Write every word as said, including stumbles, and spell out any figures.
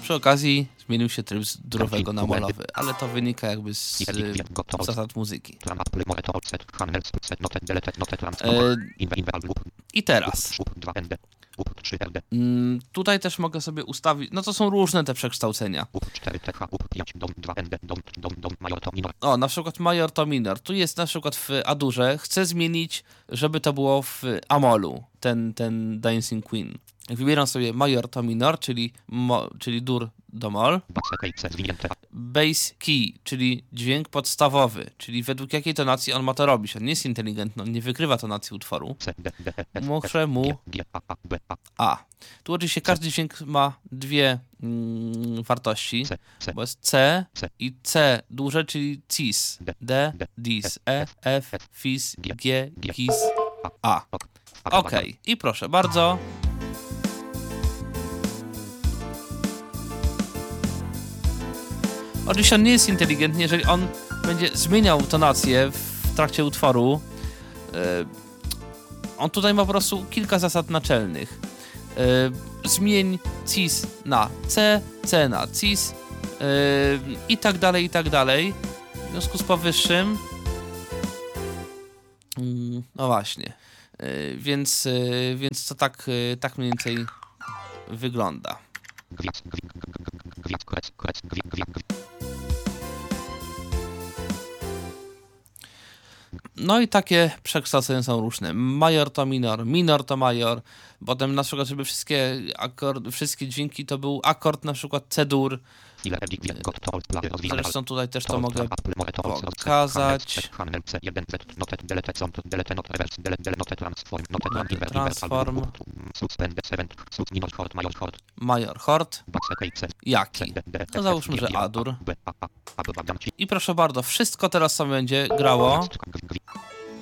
Przy okazji zmienił się tryb z durowego na molowy, ale to wynika jakby z y, zasad muzyki. E, I teraz. Mm, tutaj też mogę sobie ustawić, no to są różne te przekształcenia. O, na przykład major to minor. Tu jest na przykład w A-durze. Chcę zmienić, żeby to było w Amolu, ten, ten Dancing Queen. Wybieram sobie major to minor, czyli, mo, czyli dur do mol. Base key, czyli dźwięk podstawowy, czyli według jakiej tonacji on ma to robić. On nie jest inteligentny, on nie wykrywa tonacji utworu. Muszę mu A. Tu oczywiście każdy dźwięk ma dwie mm, wartości, bo jest C i C duże, czyli cis. D, dis, E, F, fis, G, gis, A. Ok. I proszę bardzo. Oczywiście on nie jest inteligentny, jeżeli on będzie zmieniał tonację w trakcie utworu. Yy, on tutaj ma po prostu kilka zasad naczelnych. Yy, zmień cis na C, C na cis yy, i tak dalej, i tak dalej. W związku z powyższym yy, no właśnie. Yy, więc, yy, więc to tak, yy, tak mniej więcej wygląda. No i takie przekształcenia są różne. Major to minor, minor to major. Potem na przykład, żeby wszystkie akord, wszystkie dźwięki to był akord, na przykład C-dur. Zresztą tutaj też to mogę pokazać. Transform. Major chord. Jaki? No załóżmy, że A-dur. I proszę bardzo, wszystko teraz sobie będzie grało.